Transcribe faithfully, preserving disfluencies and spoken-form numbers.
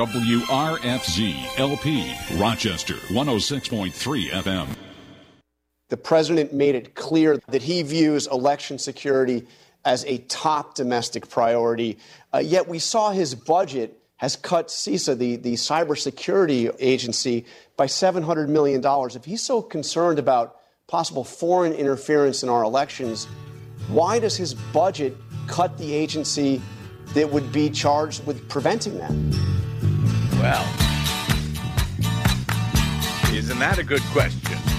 W R F Z L P, Rochester, one oh six point three F M. The president made it clear that he views election security as a top domestic priority. Uh, yet we saw his budget has cut CISA, the, the cybersecurity agency, by seven hundred million dollars. If he's so concerned about possible foreign interference in our elections, why does his budget cut the agency that would be charged with preventing that? Well, isn't that a good question?